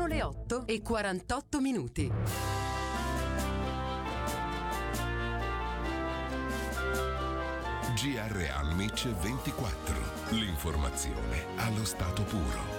Sono le 8:48. GR Almic 24. L'informazione allo stato puro.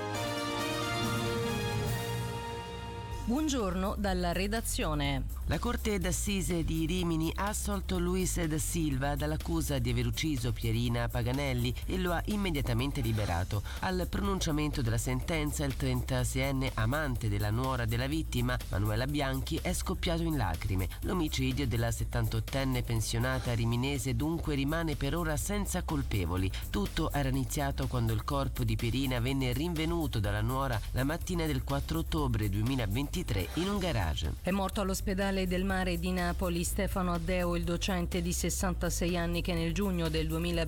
Buongiorno dalla redazione. La Corte d'Assise di Rimini ha assolto Luis da Silva dall'accusa di aver ucciso Pierina Paganelli e lo ha immediatamente liberato. Al pronunciamento della sentenza, il 36enne amante della nuora della vittima, Manuela Bianchi, è scoppiato in lacrime. L'omicidio della 78enne pensionata riminese dunque rimane per ora senza colpevoli. Tutto era iniziato quando il corpo di Pierina venne rinvenuto dalla nuora la mattina del 4 ottobre 2023 in un garage. È morto all'ospedale del Mare di Napoli Stefano Addeo, il docente di 66 anni che nel giugno del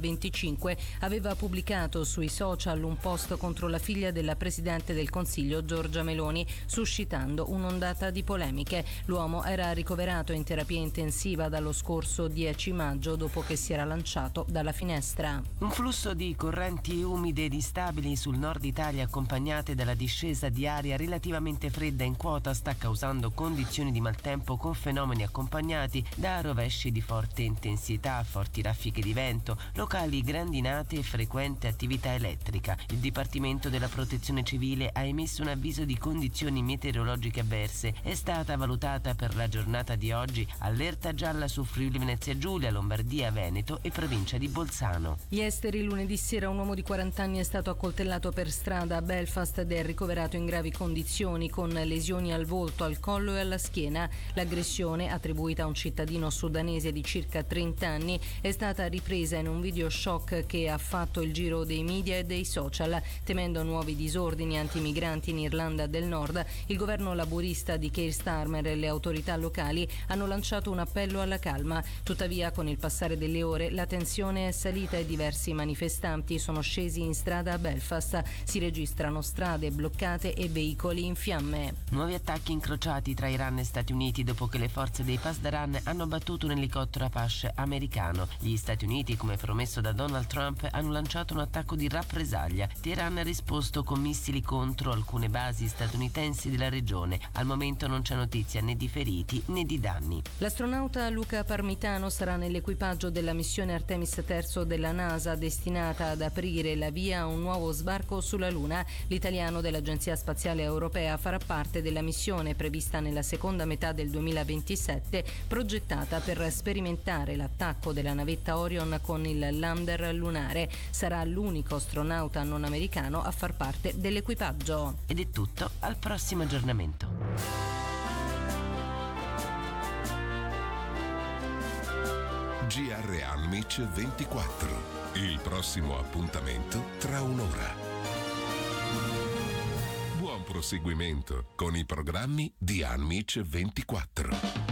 2025 aveva pubblicato sui social un post contro la figlia della Presidente del Consiglio Giorgia Meloni, suscitando un'ondata di polemiche. L'uomo era ricoverato in terapia intensiva dallo scorso 10 maggio dopo che si era lanciato dalla finestra. Un flusso di correnti umide ed instabili sul nord Italia, accompagnate dalla discesa di aria relativamente fredda in quota, sta causando condizioni di maltempo con fenomeni accompagnati da rovesci di forte intensità, forti raffiche di vento, locali grandinate e frequente attività elettrica. Il Dipartimento della Protezione Civile ha emesso un avviso di condizioni meteorologiche avverse. È stata valutata per la giornata di oggi allerta gialla su Friuli Venezia Giulia, Lombardia, Veneto e provincia di Bolzano. Gli esteri: lunedì sera un uomo di 40 anni è stato accoltellato per strada a Belfast ed è ricoverato in gravi condizioni con lesioni al volto, al collo e alla schiena. L'aggressione, attribuita a un cittadino sudanese di circa 30 anni, è stata ripresa in un video shock che ha fatto il giro dei media e dei social. Temendo nuovi disordini antimigranti in Irlanda del Nord, il governo laburista di Keir Starmer e le autorità locali hanno lanciato un appello alla calma. Tuttavia, con il passare delle ore, la tensione è salita e diversi manifestanti sono scesi in strada a Belfast. Si registrano strade bloccate e veicoli in fiamme. Nuovi attacchi incrociati tra Iran e Stati Uniti dopo che le forze dei Pasdaran hanno abbattuto un elicottero Apache americano. Gli Stati Uniti, come promesso da Donald Trump, hanno lanciato un attacco di rappresaglia. Teheran ha risposto con missili contro alcune basi statunitensi della regione. Al momento non c'è notizia né di feriti né di danni. L'astronauta Luca Parmitano sarà nell'equipaggio della missione Artemis III della NASA, destinata ad aprire la via a un nuovo sbarco sulla Luna. L'italiano dell'Agenzia Spaziale Europea farà parte della missione prevista nella seconda metà del 2027, progettata per sperimentare l'attacco della navetta Orion con il lander lunare. Sarà l'unico astronauta non americano a far parte dell'equipaggio. Ed è tutto, al prossimo aggiornamento. GR Almic 24. Il prossimo appuntamento tra un'ora. Buon proseguimento con i programmi di Almic 24.